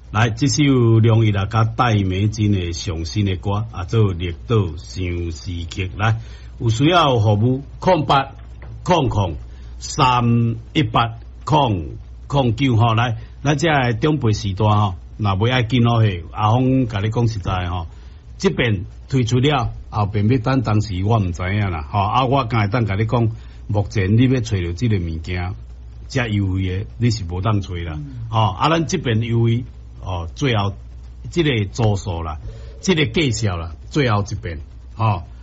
来，这首梁毅啊甲戴美金的上新的歌啊，做绿岛相思曲。来，有需要服务08003809吼，来，咱这长辈时代吼，若袂爱紧好去，阿峰甲你讲实在吼，这边推出了，后边要等当时我毋知影啦，吼啊，我刚才等甲你讲，目前你要找到这个物件，遮优惠的你是无当找啦，吼啊，咱这边优惠。哦，最后这个组数啦，这个介绍啦，最后一遍，吼、